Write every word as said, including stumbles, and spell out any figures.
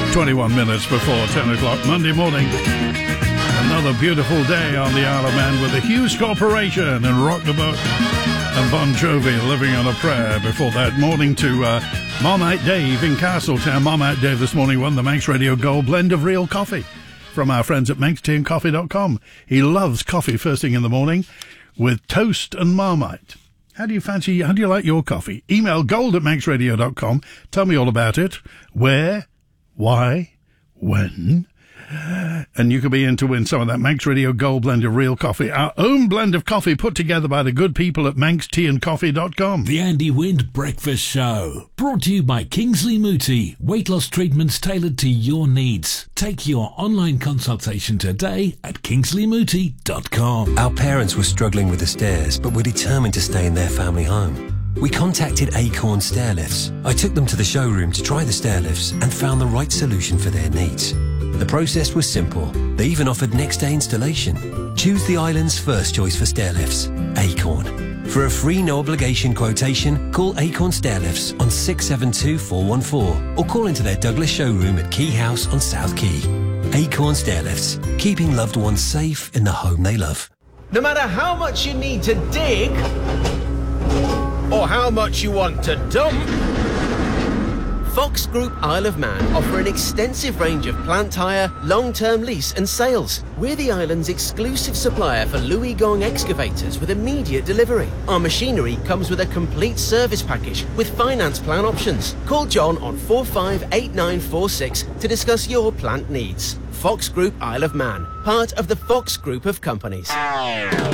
twenty-one minutes before ten o'clock Monday morning. Another beautiful day on the Isle of Man with the Hughes Corporation and Rock the Boat and Bon Jovi, Living on a Prayer. Before that, morning to uh, Marmite Dave in Castletown. Marmite Dave this morning won the Manx Radio Gold blend of real coffee from our friends at manx tea and coffee dot com. He loves coffee first thing in the morning with toast and Marmite. How do you fancy, how do you like your coffee? Email gold at manx radio dot com. Tell me all about it. Where, why, when. And you could be in to win some of that Manx Radio Gold blend of real coffee. Our own blend of coffee put together by the good people at manx tea and coffee dot com. The Andy Wind Breakfast Show. Brought to you by Kingsley Mooti. Weight loss treatments tailored to your needs. Take your online consultation today at kingsley mooti dot com. Our parents were struggling with the stairs, but were determined to stay in their family home. We contacted Acorn Stairlifts. I took them to the showroom to try the stairlifts and found the right solution for their needs. The process was simple. They even offered next day installation. Choose the island's first choice for stairlifts, Acorn. For a free no obligation quotation, call Acorn Stairlifts on six seven two four one four or call into their Douglas showroom at Key House on South Quay. Acorn Stairlifts, keeping loved ones safe in the home they love. No matter how much you need to dig or how much you want to dump, Fox Group Isle of Man offer an extensive range of plant hire, long-term lease and sales. We're the island's exclusive supplier for Louis Gong excavators with immediate delivery. Our machinery comes with a complete service package with finance plan options. Call John on four five eight nine four six to discuss your plant needs. Fox Group Isle of Man, part of the Fox Group of companies.